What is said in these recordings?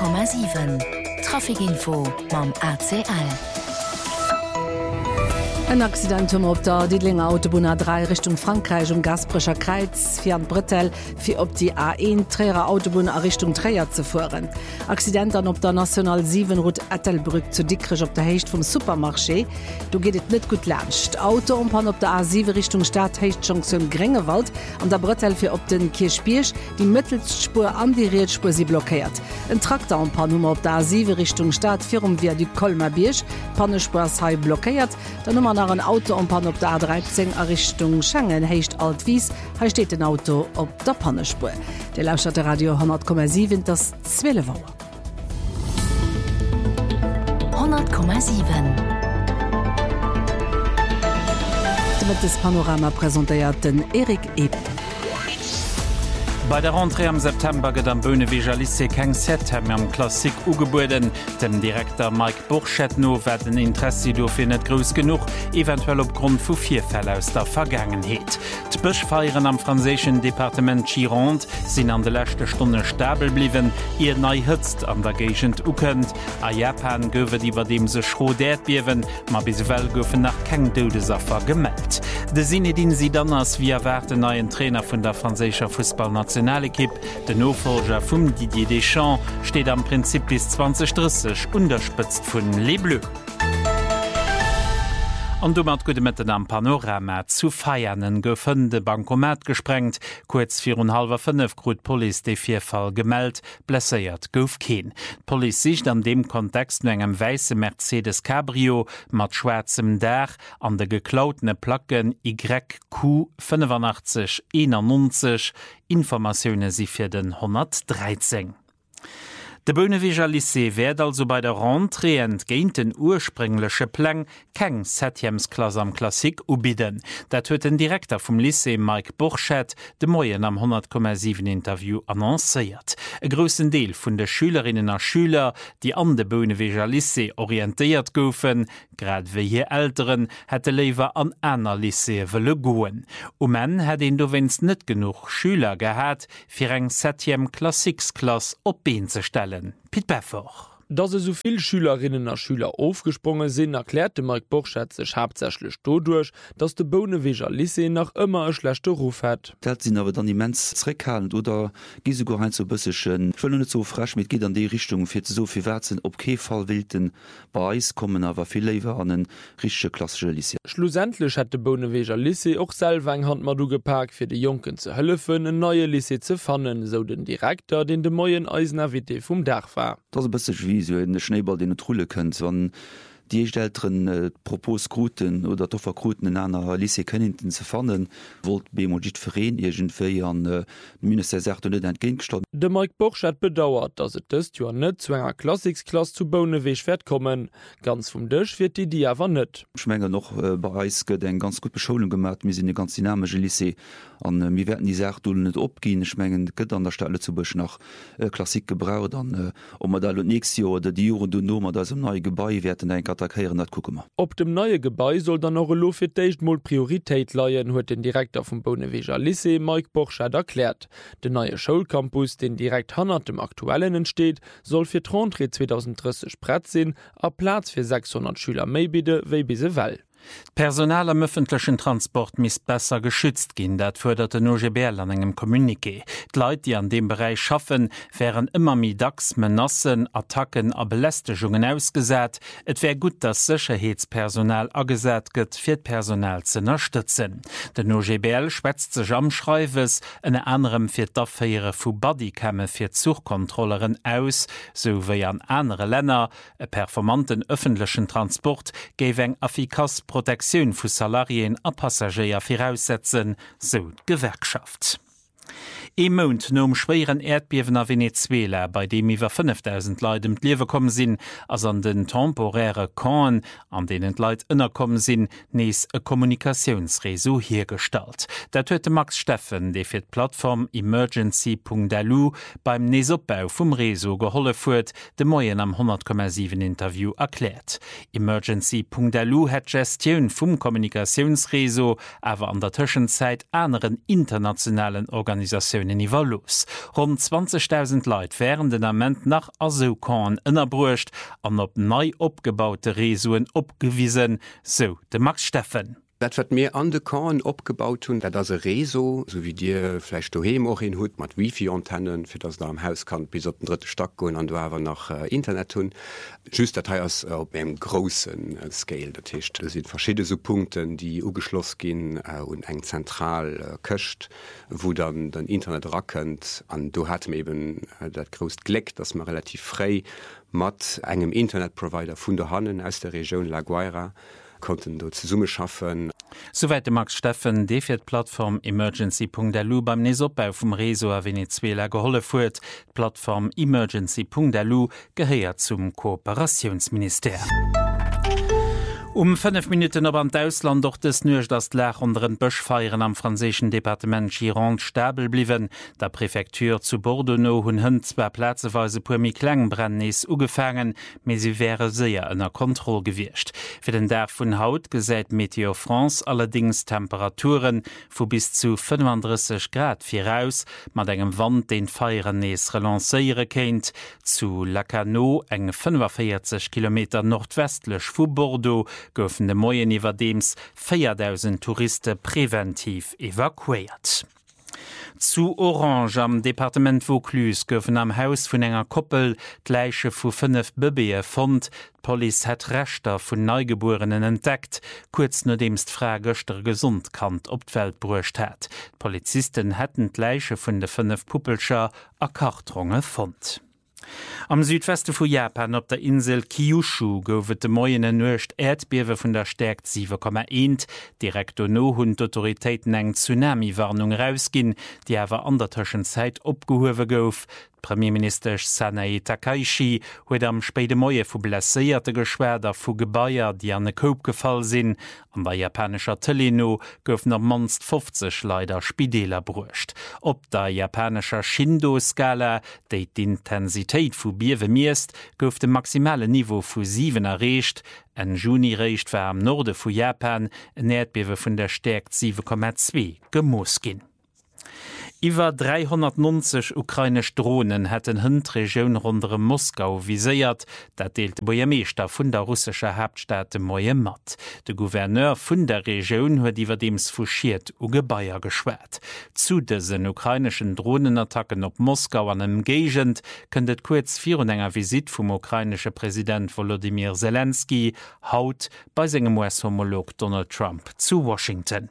100,7 Trafikinfo mam ACL. Ein Accident op der Diedlinger Autobahn A3 Richtung Frankreich Gasbrecher Kreiz, fir an Brüssel, fir op die A1 Träger Autobahn a Richtung Träger zu fuhren. Accident an op der National 7 Route Ettelbrück zu Dickrich op der Hecht vom Supermarché. Du geht et net gut lerncht. Autoumpan op der A7 Richtung Stadthechtjonction Grengewald an der Brüssel fir op den Kirchbiersch die Mittelspur an die Rätspur sie blockiert. Ein Traktorumpan op der A7 Richtung Stadt Firum via die Kolmerbiersch, Pannespur sei blockiert, der Nummer ein Autoumpan op der A13 a Richtung Schengen hecht Altwies, he steht ein Auto op der Pannespur. Der lauscht der Radio 100,7 das 12 Uhr. 100,7 Damit das Panorama präsentiert den Erik Eb. Bei der Rentrée am September gët am Böneweger Lycée keng Sethem am Klassik ugebueden. Dem Direktor Mike Burchetno werden Interesse dofir net grös genug, eventuell opgrund vu 4 Fälle aus der Vergangenheet. D'Bëchfeieren am franzéschen Departement Gironde sinn an de lächte Stunde stabel bliwen, ihr nei hëtzt an der Gegend ukënnt. A Japan gouwet iwwer dem se schrodéert biewen, ma biswell goufen nach keng Dodesaffer gemeldt. De Zinedine Zidane wie erwarte neien Trainer vun der franzécher Fußballnationalkipp, den Nofolger vum Didier Deschamps, steht am Prinzip bis 2030 unterspitzt vun Les Bleus. Und du mat gute Mitten am Panorama zu feiernen goufen de Bankomat gesprengt, kurz 4:30 grut Police de 4 Fall gemeldt, blessiert gouf keen. Police sicht an dem Kontext no engem weisse Mercedes Cabrio mat schwarzem Dach an de geklautene Placken YQ 8591 Informationune si fir den 113. De Böneweger Lycée werd also bei der Rentrée entgéint den ursprünglesche Plan keng Septiemsklasse am Klassik ubiden. Dat huet den Direktor vom Lycée Mike Burchet de Moien am 100,7 Interview annoncéiert. E grossen Deel vun de Schülerinnen a Schüler, die an de Böneweger Lycée orientéiert goufen, grad wie hier Älteren, hätte lewer an einer Lycée wëlle goen. En het en do wennst net genug Schüler gehad, fir eng Septiem Klassiksklasse op Been ze stellen. Piet Beffoch. Dass so viel Schülerinnen und Schüler aufgesprungen sind, erklärte Mike Burchet sich hauptsächlich dadurch, dass der Böneweger Lycée noch immer einen schlechten Ruf hat. Das sind aber dann immens zurückhaltend oder gehen sogar ein so ein bisschen, ich will nicht so frisch mit, geht in die Richtung, für so viel wert sind, ob kein Fall wilden bei uns kommen, aber viel lieber an einen richtigen klassischen Lycée. Schlussendlich hat der Böneweger Lycée auch selber eine Hand mal gepackt, für die Jungen zu helfen, ein neues Lycée zu finden, so den Direktor, den der neuen Eisenavité vom Dach war. Das ist ein bisschen wie so in den Schneeball, den Trulle könnt, wenn die älteren Proposgruten oder Toffergruten in einer Lycée könnten zu finden, wollt BMOGIT Verein irgendwie an Minister nicht entgegengestanden. Der Mike Burchet bedauert, dass es das Jahr nicht zu einer Klassiksklasse zu Böneweger wird kommen. Ganz vom Tisch wird die aber nicht. Ich meine noch bei uns eine ganz gute Beschulung gemacht, wir sind ein ganz dynamisches Lycée. Und wir werden die Sache nicht abgehen. Ich meine, geht an der Stelle zu bisschen nach Klassik gebraucht. Und wir da nächstes Jahr oder die Jahre noch das neue Gebäude werden ein attackieren, das gucken wir. Ob dem neuen Gebäude soll dann noch für die mal Priorität leihen, hat den Direktor vom Böneweger Lycée Mike Burchet erklärt. Der neue Schulcampus, den direkt hinter dem aktuellen entsteht, soll für die Rentrée 2030 bereit sein, ein Platz für 600 Schüler mehr bieten, wie bisweilen. Personal am öffentlichen Transport miss besser geschützt gehen, dat förderte OGBL an engem Kommuniqué. Die Leute, die an dem Bereich schaffen, wären immer mehr Dacks, Menassen, Attacken a Belästigungen ausgesät. Et wär gut, dass Sicherheitspersonal angesät gëtt, fir Personal zu unterstützen. Den OGBL schwätzt sich am Schreiwes, eine anderem fir d'Affäre vu Bodycamme fir Zugkontrolleren aus, so wie an andere Länder. E performanten öffentlichen Transport gäbe eng effikas Protektion vu Salarien a Passagier voraussetzen, so die Gewerkschaft. Im Mond nom schweren Erdbeben a Venezuela, bei dem iwwer 5000 Leute ums Leben kommen sind, als an den temporären Camps, an denen die Leute innerkommen sind, nees ein Kommunikationsreso hergestellt. Dat huete Max Steffen, der für die Plattform Emergency.lu beim Neesaufbau vom Reso geholfen hat, de Moien am 100,7 Interview erklärt. Emergency.lu hat Gestion vom Kommunikationsreso, aber an der Zwischenzeit anderen internationalen Organisationen Reaktionen iwwer los. Rund 20.000 Leiit wären den Amment nach Asokan ënnerbrucht an op nei opgebaute Resoen opgewiesen, so de Max Steffen. Dat wat mir an de Korn opgebaut hun, dat as Reso, so wie dir flech doheem och in hut mat Wifi-Antennen, fir dats da am Haus kann bis op den 3. Stock goen an duwer nach Internet hun. Just dat ass op em grossen Scale dat hicht. Es sind verschiedene so Punkten, die ugeschloss gin und eng zentral köcht, wo dann den Internet rackend an du hat eben dat grost Gleck, dats man relativ frei mat engem Internetprovider vun der Hannen aus der Region La Guaira konnten dort zu Summe schaffen. Soweit Max Steffen, die fir Plattform Emergency.lu beim Nesobbau vum Reso a Venezuela geholle fuert. Plattform Emergency.lu geheiert zum Kooperationsminister. 5 Minuten op an d'Ausland doch des nuch dat Lach anderen Bëchfeieren am franzéschen Departement Gironde stabel bliwen. Der Präfektur zu Bordeaux hunn hën zwer Plätzeweise puermi Klengbrennis ugefangen, me sie wäre séier ënner Kontroll gewircht. Fir den Dach vun Haut gesäit Meteo France allerdings Temperaturen vu bis zu 35 Grad viraus, mat engem Wand den Feierennees relancéiere kéint, zu Lacanau eng 45 km nordwestlech vu Bordeaux goufen de Moien iwwer deems 4.000 Touristen präventiv evakuiert. Zu Orange am Departement Vaucluse goufen am Haus vun enger Koppel d'Leiche vu 5 Babye fand. Police hat Rechter vun Neugeborenen entdeckt, kurz no demst Fra gëchter gesund kant op d'Welt bruecht hat. Polizisten hätten d'Leiche vun de 5 Puppelscher a Kartronge fand. Am Südweste vu Japan op der Insel Kyushu goufet de Moiene nucht Erdbewe vun der stärkt 7,1. Direkt no hunn d'Autoritéiten eng Tsunami-Warnung rausginn, die awer an der Tëschenzeit opgehowe gouf. Premierminister Sanae Takaichi huet am späte Moie vu blesséierte Geschwerder vu Gebaier, die an den Koop gefall sinn. An der japanischer Teleno goufen am manst 50 leider Spideler brucht. Op der japanischer Shindo-Skala, déi d'Intensitéit vu Biewe miest, gouf de maximale Niveau vu 7 erreicht. En Juni-Reicht war am Norde vu Japan en Erdbewe vun der stärkt 7,2 gemoos ginn. Iwer 390 ukrainisch Drohnen hätten Hëndregioun runre Moskau viséiert, dat deelt Bojameeser vun der russischer Hauptstadt Moje mat. De Gouverneur vun der Regionun huet iwwer deems fuschiert u Gebaier geschwert. Zu desen ukrainischen Drohnenattacken op Moskau an em Gegent kënnet kurz virun enger Visit vum ukrainische Präsident Volodymyr Zelensky haut bei segem US-Homolog Donald Trump zu Washington.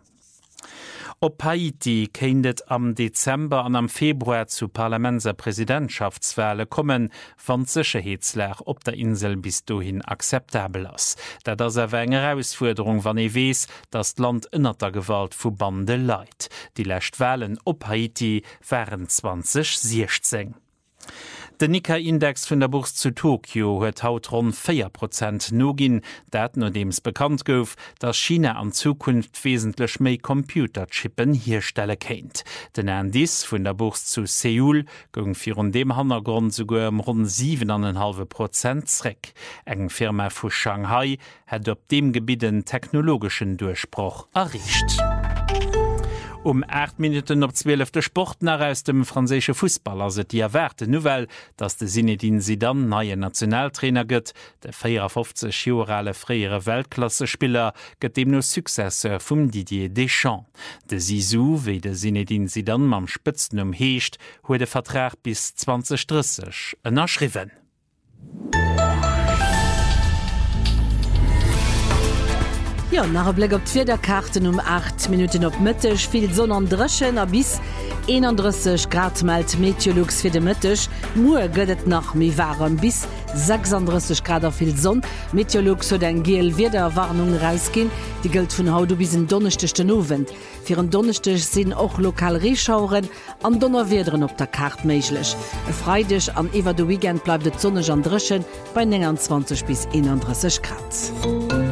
Op Haiti kéindet am Dezember an am Februar zu Parlamentser Präsidentschaftswähle kommen, wann d'Sicherheitslage op der Insel bis dohin akzeptabel ass. Dat ass awer eng Herausforderung wann wees, dat d'Land ënner der Gewalt vu Bande leit. Die lächt Wahlen op Haiti waren 2016. Der Nikkei-Index vun der Burs zu Tokio huet haut rund 4% no ginn, dat no dems bekannt gouf, dass China an Zukunft wesentlich méi Computerchippen herstelle kennt. Den Indiz vun der Burs zu Seoul gong virun dem Hannergrund sogar rund 7,5% zreck. Eng Firma vu Shanghai hat op dem Gebiet den technologischen Durchbruch erreicht. 8 Minuten op 12 de Sport nach aus dem franzésche Fußballer se die erwerte Nouvelle, dats de Zinedine Zidane neue Nationaltrainer gëtt, de 54 Jorale freiere Weltklassespieler gëtt dem no Successeur vum Didier Deschamps. De Zizou, wéi de Zinedine Zidane mam Spëtzen heescht, huet de Vertrag bis 2030 ënnerschriwen. Ja, nach Blick op d'Vier der Karten 8 Minuten op Mëttech, viel Sonne an Drëschen a bis 31 Grad meldt Meteorlux fir de Mëttech. Muer gëtt nach mi warm bis 36 Grad a viel Sonn. Meteorlux huet eng geel Wederwarnung rausgin, die gëlt vun Haut bis en donnerchtechten Owen. Fir en donnerchtech sinn och lokal Reschauren an Donnerwiederen op der Kart méiglech. E Freidech an iwwer de Weekend bleibt et Sonnech an Drëschen bei 29 bis 31 Grad.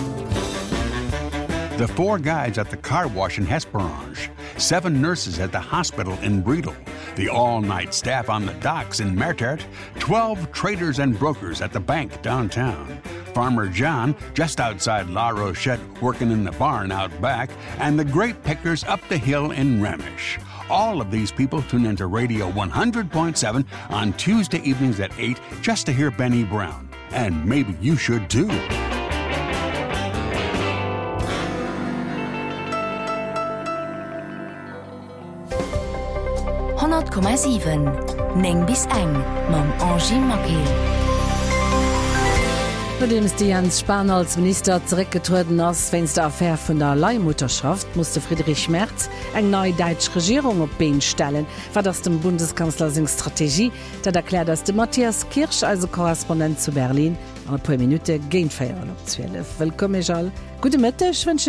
The 4 guides at the car wash in Hesperange, 7 nurses at the hospital in Bredel, the all-night staff on the docks in Mertert, 12 traders and brokers at the bank downtown, Farmer John just outside La Rochette working in the barn out back, and the grape pickers up the hill in Ramish. all of these people tune into Radio 100.7 on Tuesday evenings at 8 just to hear Benny Brown. And maybe you should too. Neng bis eng mam Angie Mappel. Nachdem die Jens Spahn als Minister zurückgetreten ass, wenn's der Affäre vun der Leihmutterschaft musste Friedrich Merz eng neue deutsche Regierung op Bein stellen, war das dem Bundeskanzler sing Strategie, dat erklärt, dass de Matthias Kirsch als Korrespondent zu Berlin an paar Minute gegen Feier op 12. Willkommen all. Gute Mitte, ich wünsche